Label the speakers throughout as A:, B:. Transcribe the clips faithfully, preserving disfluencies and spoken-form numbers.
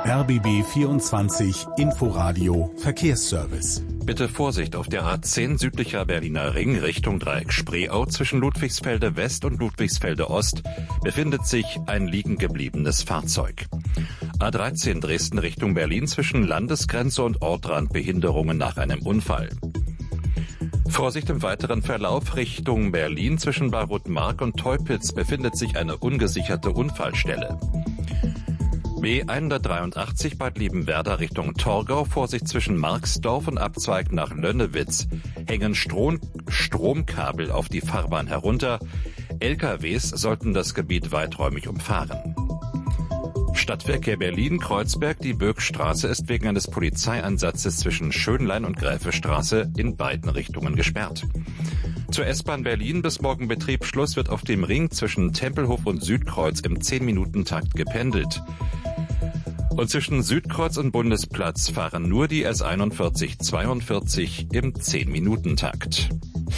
A: R B B vierundzwanzig Inforadio Verkehrsservice.
B: Bitte Vorsicht auf der A zehn südlicher Berliner Ring Richtung Dreieck Spreeau zwischen Ludwigsfelde West und Ludwigsfelde Ost befindet sich ein liegen gebliebenes Fahrzeug. A dreizehn Dresden Richtung Berlin zwischen Landesgrenze und Ortrand Behinderungen nach einem Unfall. Vorsicht im weiteren Verlauf Richtung Berlin zwischen Baruth-Mark und Teupitz befindet sich eine ungesicherte Unfallstelle. B hundertdreiundachtzig Bad Liebenwerda Richtung Torgau, Vorsicht zwischen Marxdorf und Abzweig nach Lönnewitz. Hängen Strom, Stromkabel auf die Fahrbahn herunter. L K Ws sollten das Gebiet weiträumig umfahren. Stadtverkehr Berlin-Kreuzberg, die Böckstraße ist wegen eines Polizeieinsatzes zwischen Schönlein und Gräfestraße in beiden Richtungen gesperrt. Zur S-Bahn Berlin bis morgen Betriebsschluss wird auf dem Ring zwischen Tempelhof und Südkreuz im zehn-Minuten-Takt gependelt. Und zwischen Südkreuz und Bundesplatz fahren nur die S einundvierzig zweiundvierzig im zehn-Minuten-Takt.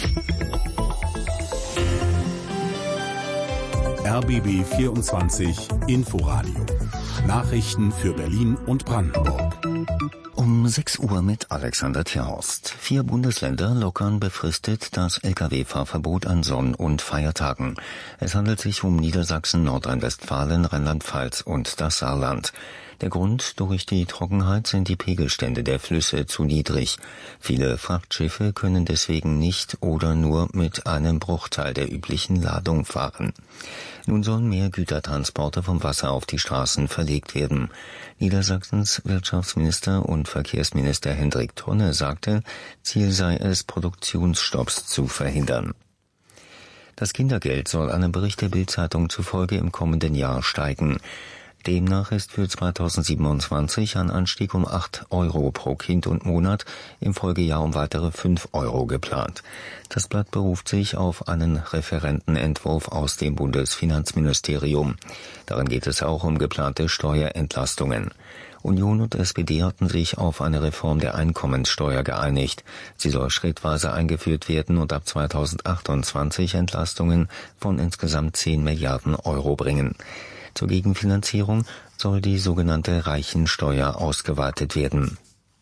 A: R B B vierundzwanzig Inforadio. Nachrichten für Berlin und Brandenburg.
C: Um sechs Uhr mit Alexander Tierhorst. Vier Bundesländer lockern befristet das L K W-Fahrverbot an Sonn- und Feiertagen. Es handelt sich um Niedersachsen, Nordrhein-Westfalen, Rheinland-Pfalz und das Saarland. Der Grund: durch die Trockenheit sind die Pegelstände der Flüsse zu niedrig. Viele Frachtschiffe können deswegen nicht oder nur mit einem Bruchteil der üblichen Ladung fahren. Nun sollen mehr Gütertransporte vom Wasser auf die Straßen verlegt werden. Niedersachsens Wirtschaftsminister und Verkehrsminister Hendrik Tonne sagte, Ziel sei es, Produktionsstopps zu verhindern. Das Kindergeld soll einem Bericht der Bild-Zeitung zufolge im kommenden Jahr steigen. Demnach ist für zweitausendsiebenundzwanzig ein Anstieg um acht Euro pro Kind und Monat, im Folgejahr um weitere fünf Euro geplant. Das Blatt beruft sich auf einen Referentenentwurf aus dem Bundesfinanzministerium. Darin geht es auch um geplante Steuerentlastungen. Union und S P D hatten sich auf eine Reform der Einkommenssteuer geeinigt. Sie soll schrittweise eingeführt werden und ab zweitausendachtundzwanzig Entlastungen von insgesamt zehn Milliarden Euro bringen. Zur Gegenfinanzierung soll die sogenannte Reichensteuer ausgeweitet werden.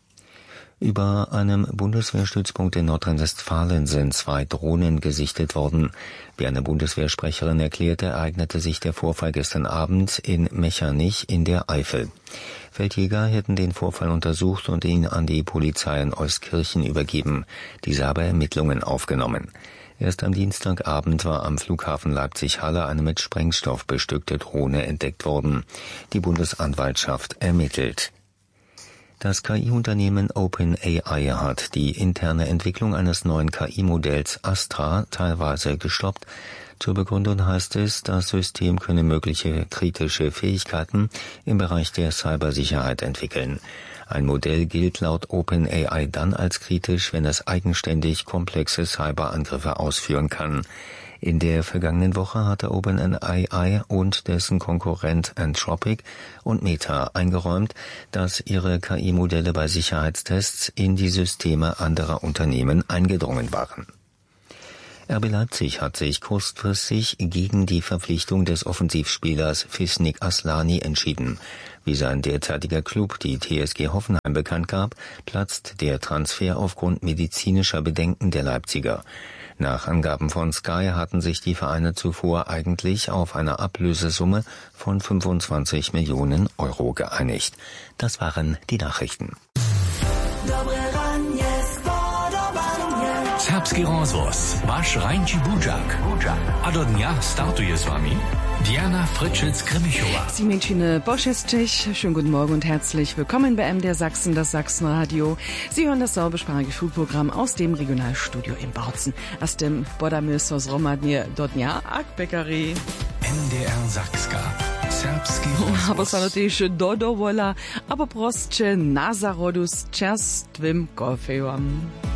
C: Über einem Bundeswehrstützpunkt in Nordrhein-Westfalen sind zwei Drohnen gesichtet worden. Wie eine Bundeswehrsprecherin erklärte, ereignete sich der Vorfall gestern Abend in Mechernich in der Eifel. Feldjäger hätten den Vorfall untersucht und ihn an die Polizei in Euskirchen übergeben. Diese habe Ermittlungen aufgenommen. Erst am Dienstagabend war am Flughafen Leipzig-Halle eine mit Sprengstoff bestückte Drohne entdeckt worden. Die Bundesanwaltschaft ermittelt. Das K I-Unternehmen OpenAI hat die interne Entwicklung eines neuen K I-Modells Astra teilweise gestoppt. Zur Begründung heißt es, das System könne mögliche kritische Fähigkeiten im Bereich der Cybersicherheit entwickeln. Ein Modell gilt laut OpenAI dann als kritisch, wenn es eigenständig komplexe Cyberangriffe ausführen kann. In der vergangenen Woche hatte OpenAI und dessen Konkurrent Anthropic und Meta eingeräumt, dass ihre K I-Modelle bei Sicherheitstests in die Systeme anderer Unternehmen eingedrungen waren. R B Leipzig hat sich kurzfristig gegen die Verpflichtung des Offensivspielers Fisnik Aslani entschieden. Wie sein derzeitiger Klub, die T S G Hoffenheim, bekannt gab, platzt der Transfer aufgrund medizinischer Bedenken der Leipziger. Nach Angaben von Sky hatten sich die Vereine zuvor eigentlich auf eine Ablösesumme von fünfundzwanzig Millionen Euro geeinigt. Das waren die Nachrichten.
D: Serbski rozhlas, váš Rajnči Budžak. A do dňa startuje s vami Diana Fritschitz-Grimmichowa.
E: Siemenschiene Boschestich, schönen guten Morgen und herzlich willkommen bei M D R Sachsen, das Sachsenradio. Sie hören das saubersprachige Schulprogramm aus dem Regionalstudio in Bautzen. Aus dem Bodamilsos Romadnir Dodnja Akbekari.
D: M D R Sakska. Serbski rozhlas.
E: Aber sanotiše dodovola, aber prostče nazarodus čerstvim kofejom.